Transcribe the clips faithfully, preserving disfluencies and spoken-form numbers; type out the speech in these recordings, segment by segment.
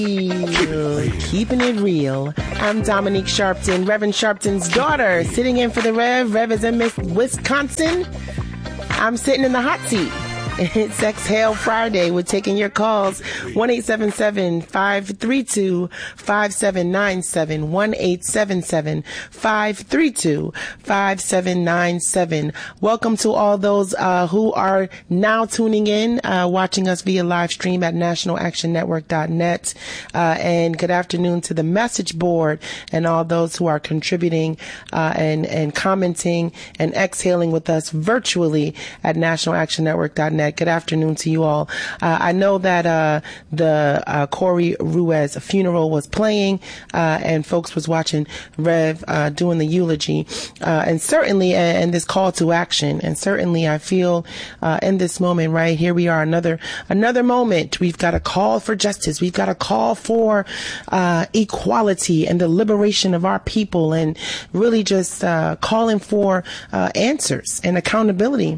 Keeping it real. I'm Dominique Sharpton, Reverend Sharpton's daughter, sitting in for the Rev. Rev is in Miss Wisconsin. I'm sitting in the hot seat. It's Exhale Friday. We're taking your calls. one eight seven seven, five three two, five seven nine seven. one eight seven seven, five three two, five seven nine seven. Welcome to all those uh, who are now tuning in, uh, watching us via live stream at national action network dot net. Uh, and good afternoon to the message board and all those who are contributing uh, and, and commenting and exhaling with us virtually at national action network dot net. Good afternoon to you all. Uh, I know that uh, the uh, Corey Ruiz funeral was playing uh, and folks was watching Rev uh, doing the eulogy. Uh, and certainly, and, and this call to action, and certainly I feel uh, in this moment, right, here we are, another another moment. We've got a call for justice. We've got a call for uh, equality and the liberation of our people, and really just uh, calling for uh, answers and accountability.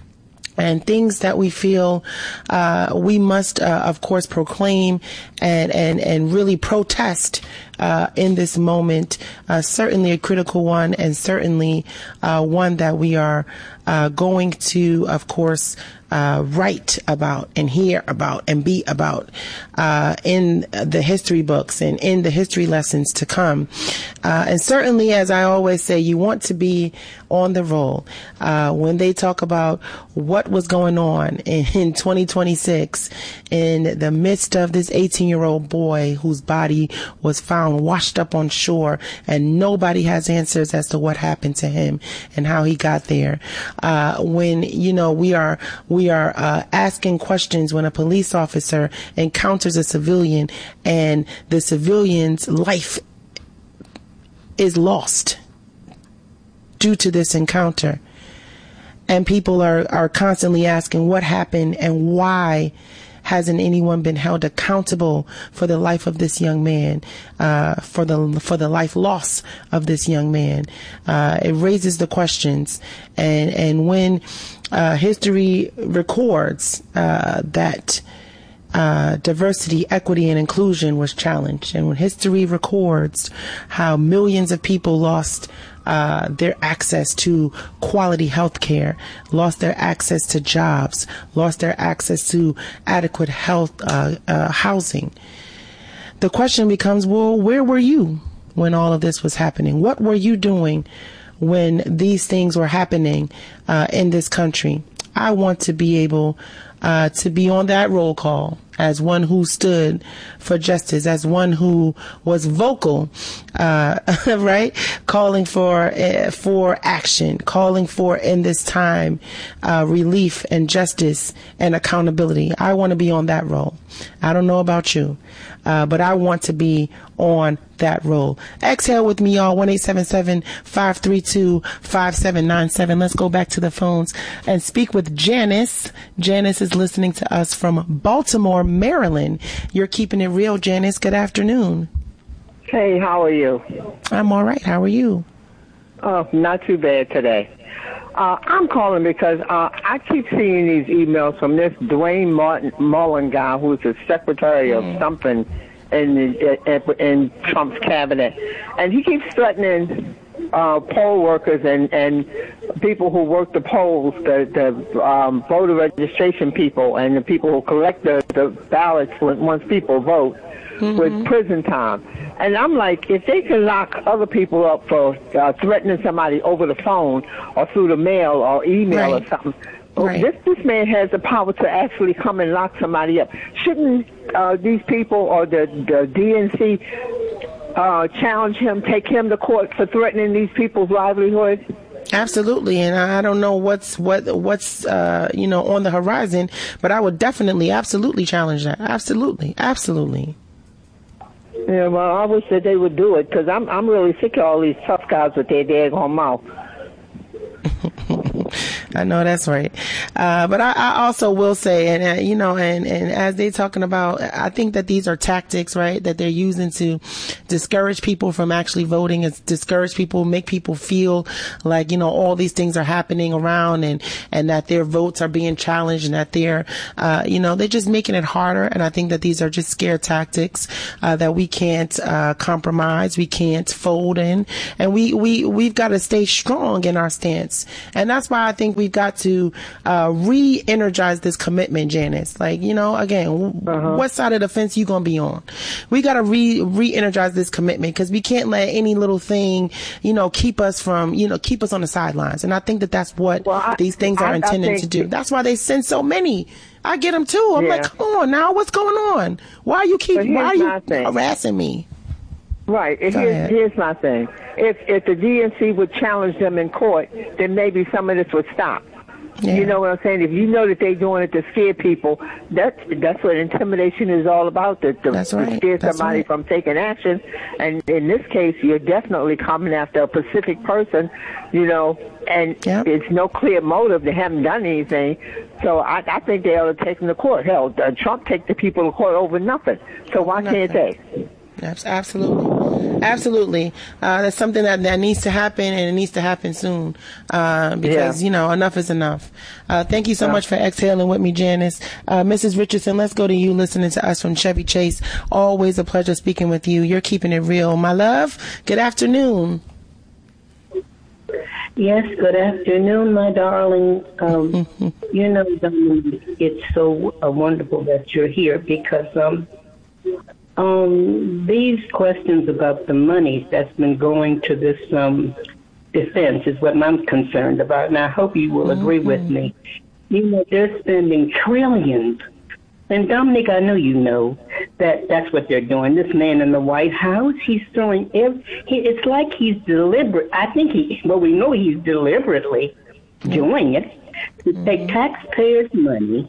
And things that we feel uh, we must, uh, of course, proclaim and, and, and really protest uh, in this moment. Uh, certainly a critical one, and certainly uh, one that we are uh, going to, of course, uh, write about and hear about and be about uh, in the history books and in the history lessons to come. Uh, and certainly, as I always say, you want to be on the roll. Uh, when they talk about what was going on in, in twenty twenty-six in the midst of this eighteen-year-old boy whose body was found washed up on shore, and nobody has answers as to what happened to him and how he got there. Uh, when, you know, we are, we are, uh, asking questions when a police officer encounters a civilian and the civilian's life is lost due to this encounter. And people are, are constantly asking what happened and why hasn't anyone been held accountable for the life of this young man, uh, for the, for the life loss of this young man. Uh, it raises the questions. And, and when, uh, history records, uh, that, Uh, diversity, equity, and inclusion was challenged. And when history records how millions of people lost uh, their access to quality health care, lost their access to jobs, lost their access to adequate health uh, uh, housing, the question becomes, well, where were you when all of this was happening? What were you doing when these things were happening uh, in this country? I want to be able uh, to be on that roll call as one who stood for justice, as one who was vocal, uh, right, calling for uh, for action, calling for in this time uh, relief and justice and accountability. I want to be on that role. I don't know about you, uh, but I want to be on that role. Exhale with me, y'all. one eight seven seven, five three two, five seven nine seven. Let's go back to the phones and speak with Janice. Janice is listening to us from Baltimore, Maryland. You're keeping it real, Janice. Good afternoon. Hey, how are you? I'm all right. How are you? Oh, not too bad today. Uh, I'm calling because uh, I keep seeing these emails from this Dwayne Martin Mullen guy, who's the secretary mm. of something in, in in Trump's cabinet, and he keeps threatening uh, poll workers and, and people who work the polls, the, the um, voter registration people, and the people who collect the, the ballots when, once people vote, mm-hmm. with prison time. And I'm like, if they can lock other people up for uh, threatening somebody over the phone or through the mail or email right. or something, right. this this man has the power to actually come and lock somebody up. Shouldn't uh, these people or the, the D N C uh, challenge him, take him to court for threatening these people's livelihood? Absolutely, and I don't know what's what what's uh, you know on the horizon, but I would definitely, absolutely challenge that. Absolutely, absolutely. Yeah, well, I wish that they would do it, because I'm I'm really sick of all these tough guys with their daggone mouth. uh, I know that's right. Uh, but I, I also will say, and uh, you know, and, and as they're talking about, I think that these are tactics, right, that they're using to discourage people from actually voting, and discourage people, make people feel like, you know, all these things are happening around, and, and that their votes are being challenged, and that they're, uh, you know, they're just making it harder. And I think that these are just scare tactics, uh, that we can't, uh, compromise. We can't fold in, and we, we, we've got to stay strong in our stance. And that's why I think we've got to, uh, re-energize this commitment, Janice. Like, you know, again, uh-huh. what side of the fence you gonna be on? We got to re, re-energize this commitment, because we can't let any little thing, you know, keep us from, you know, keep us on the sidelines. And I think that that's what well, I, these things are I, intended I to do. That's why they send so many. I get them too. I'm yeah. like, come on now, what's going on? Why you keep, why are you harassing me? Right. Here's, here's my thing. If if the D N C would challenge them in court, then maybe some of this would stop. Yeah. You know what I'm saying? If you know that they're doing it to scare people, that's that's what intimidation is all about. To, to, that's right. to scare that's somebody right. from taking action. And in this case, you're definitely coming after a specific person. You know, and yep. it's no clear motive. They haven't done anything. So I, I think they ought to take them to court. Hell, uh, Trump take the people to court over nothing. So why nothing. can't they? Absolutely. Absolutely. Uh, that's something that, that needs to happen, and it needs to happen soon. Uh, because, yeah. you know, enough is enough. Uh, thank you so yeah. much for exhaling with me, Janice. Uh, Missus Richardson, let's go to you listening to us from Chevy Chase. Always a pleasure speaking with you. You're keeping it real. My love, good afternoon. Yes, good afternoon, my darling. Um, you know, it's so uh, wonderful that you're here, because, um, Um, these questions about the money that's been going to this um, defense is what I'm concerned about, and I hope you will agree mm-hmm. with me. You know, they're spending trillions. And Dominic, I know you know that that's what they're doing. This man in the White House, he's throwing every, he, it's like he's deliberate. I think he, well, we know he's deliberately mm-hmm. doing it to mm-hmm. take taxpayers' money.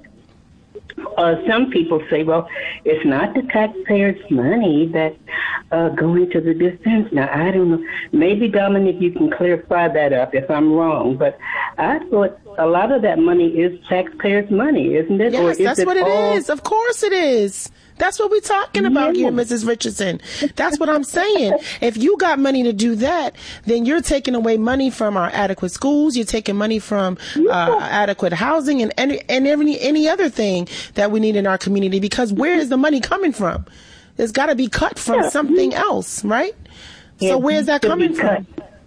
Uh, some people say, well, it's not the taxpayers' money that uh, going to the defense. Now, I don't know. Maybe, Dominic, you can clarify that up if I'm wrong. But I thought a lot of that money is taxpayers' money, isn't it? Yes, or is that's it what it all- is. Of course it is. That's what we're talking about yeah. here, Missus Richardson. That's what I'm saying. If you got money to do that, then you're taking away money from our adequate schools. You're taking money from uh, adequate housing and any, and any, any other thing that we need in our community. Because where is the money coming from? It's got to be cut from yeah. something else, right? Yeah, so where's that coming from?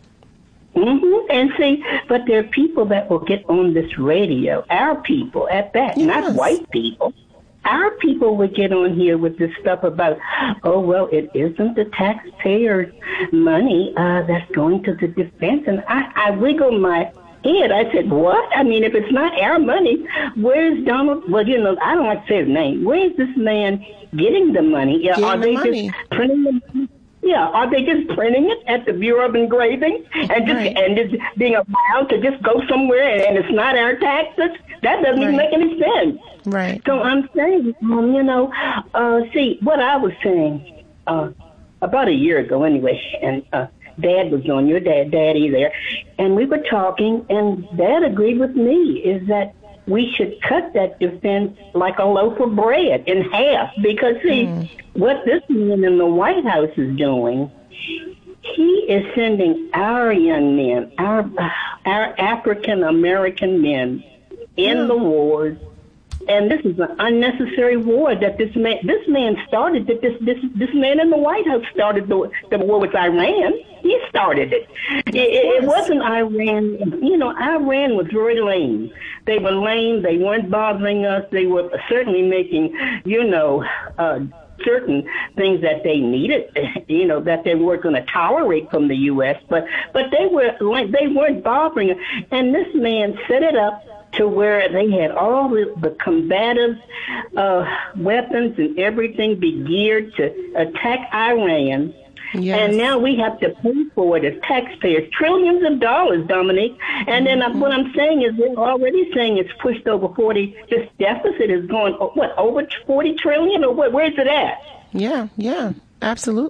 Mm-hmm. And see, but there are people that will get on this radio, our people at that, yes. not white people. Our people would get on here with this stuff about, oh, well, it isn't the taxpayers' money uh, that's going to the defense. And I, I wiggled my head. I said, what? I mean, if it's not our money, where's Donald? Well, you know, I don't like to say his name. Where's this man getting the money? Getting Are the they money. just printing the money? Yeah, are they just printing it at the Bureau of Engraving and just right. and just being allowed to just go somewhere and, and it's not our taxes? That doesn't right. even make any sense. Right. So I'm saying, um, you know, uh, see, what I was saying uh, about a year ago anyway, and uh, Dad was on, your dad, Daddy there, and we were talking, and Dad agreed with me, is that we should cut that defense like a loaf of bread in half. Because, see, mm. what this man in the White House is doing, he is sending our young men, our our African-American men in mm. the wars. And this is an unnecessary war that this man this man started. That this this this man in the White House started the, the war with Iran. He started it. It, it wasn't Iran. You know, Iran was very lame. They were lame. They weren't bothering us. They were certainly making, you know, uh, certain things that they needed, you know, that they weren't going to tolerate from the U S. But but they were like they weren't bothering us. And this man set it up to where they had all the, the combative uh, weapons and everything be geared to attack Iran. Yes. And now we have to pay for it as taxpayers, trillions of dollars, Dominique. And then mm-hmm. what I'm saying is they're already saying it's pushed over forty. This deficit is going, what, over forty trillion or what? Where's it at? Yeah, yeah, absolutely.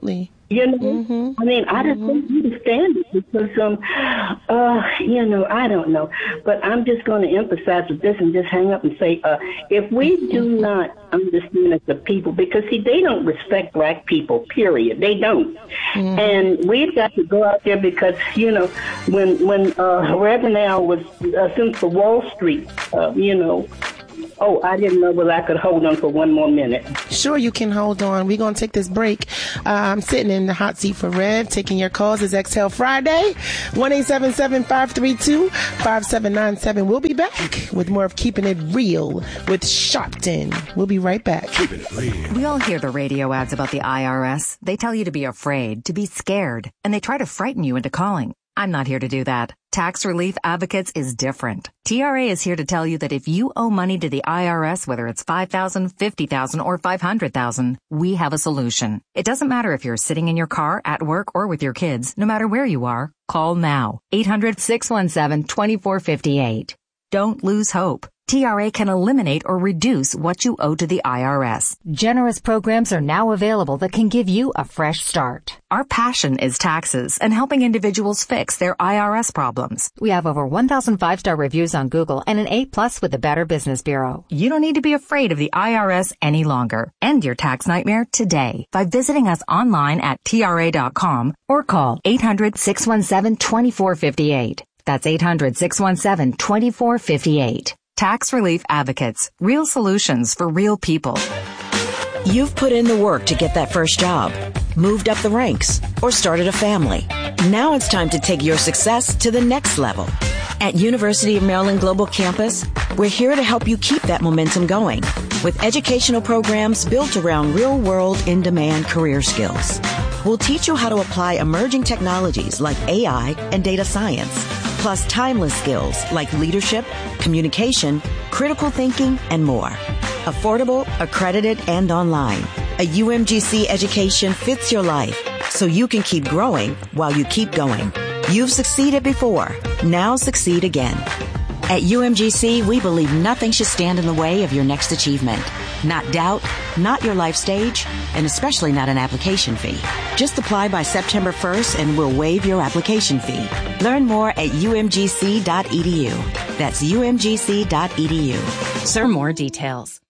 You know, Mm-hmm. I mean, I just don't understand it because, um, uh, you know, I don't know. But I'm just going to emphasize with this and just hang up and say, uh, if we do not understand as a people, because, see, they don't respect black people, period. They don't. Mm-hmm. And we've got to go out there because, you know, when, when uh, Reverend Al was uh, since the Wall Street, uh, you know, oh, I didn't know whether I could hold on for one more minute. Sure, you can hold on. We're going to take this break. Uh, I'm sitting in the hot seat for Rev, taking your calls. It's Exhale Friday. one eight seven seven, five three two, five seven nine seven. We'll be back with more of Keeping It Real with Sharpton. We'll be right back. Keeping it real. We all hear the radio ads about the I R S. They tell you to be afraid, to be scared, and they try to frighten you into calling. I'm not here to do that. Tax Relief Advocates is different. T R A is here to tell you that if you owe money to the I R S, whether it's five thousand dollars, fifty thousand dollars, or five hundred thousand dollars, we have a solution. It doesn't matter if you're sitting in your car, at work, or with your kids. No matter where you are, call now. eight hundred, six one seven, two four five eight. Don't lose hope. T R A can eliminate or reduce what you owe to the I R S. Generous programs are now available that can give you a fresh start. Our passion is taxes and helping individuals fix their I R S problems. We have over one thousand five-star reviews on Google and an A plus with the Better Business Bureau. You don't need to be afraid of the I R S any longer. End your tax nightmare today by visiting us online at T R A dot com or call eight hundred, six one seven, two four five eight. That's eight hundred, six one seven, two four five eight. Tax Relief Advocates. Real solutions for real people. You've put in the work to get that first job, moved up the ranks, or started a family. Now it's time to take your success to the next level. At University of Maryland Global Campus, we're here to help you keep that momentum going with educational programs built around real-world, in-demand career skills. We'll teach you how to apply emerging technologies like A I and data science, plus timeless skills like leadership, communication, critical thinking, and more. Affordable, accredited, and online. A U M G C education fits your life so you can keep growing while you keep going. You've succeeded before. Now succeed again. At U M G C, we believe nothing should stand in the way of your next achievement. Not doubt, not your life stage, and especially not an application fee. Just apply by September first and we'll waive your application fee. Learn more at U M G C dot E D U. That's U M G C dot E D U. For more details.